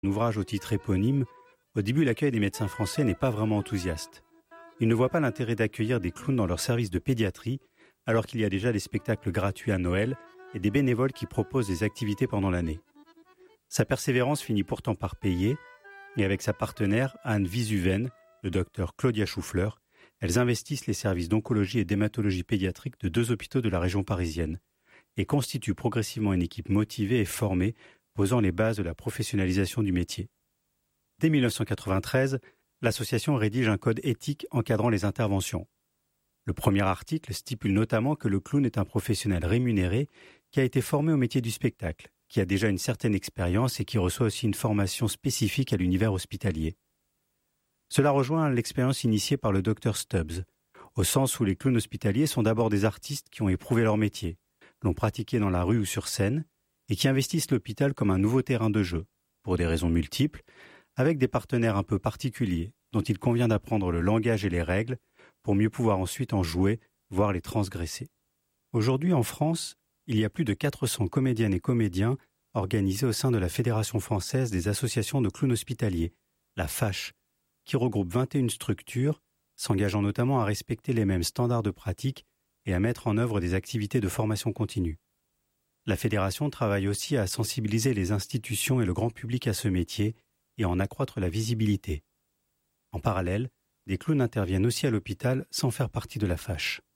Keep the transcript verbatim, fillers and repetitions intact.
Un ouvrage au titre éponyme, au début l'accueil des médecins français n'est pas vraiment enthousiaste. Ils ne voient pas l'intérêt d'accueillir des clowns dans leur service de pédiatrie, alors qu'il y a déjà des spectacles gratuits à Noël et des bénévoles qui proposent des activités pendant l'année. Sa persévérance finit pourtant par payer, et avec sa partenaire Anne Visuven, le docteur Claudia Schouffleur, elles investissent les services d'oncologie et d'hématologie pédiatrique de deux hôpitaux de la région parisienne et constituent progressivement une équipe motivée et formée, posant les bases de la professionnalisation du métier. Dès dix-neuf cent quatre-vingt-treize, l'association rédige un code éthique encadrant les interventions. Le premier article stipule notamment que le clown est un professionnel rémunéré qui a été formé au métier du spectacle, qui a déjà une certaine expérience et qui reçoit aussi une formation spécifique à l'univers hospitalier. Cela rejoint l'expérience initiée par le docteur Stubbs, au sens où les clowns hospitaliers sont d'abord des artistes qui ont éprouvé leur métier, l'ont pratiqué dans la rue ou sur scène, et qui investissent l'hôpital comme un nouveau terrain de jeu, pour des raisons multiples, avec des partenaires un peu particuliers, dont il convient d'apprendre le langage et les règles, pour mieux pouvoir ensuite en jouer, voire les transgresser. Aujourd'hui, en France, il y a plus de quatre cents comédiennes et comédiens organisés au sein de la Fédération française des associations de clowns hospitaliers, la F A C H, qui regroupe vingt et une structures, s'engageant notamment à respecter les mêmes standards de pratique et à mettre en œuvre des activités de formation continue. La fédération travaille aussi à sensibiliser les institutions et le grand public à ce métier et à en accroître la visibilité. En parallèle, des clowns interviennent aussi à l'hôpital sans faire partie de la F A C H.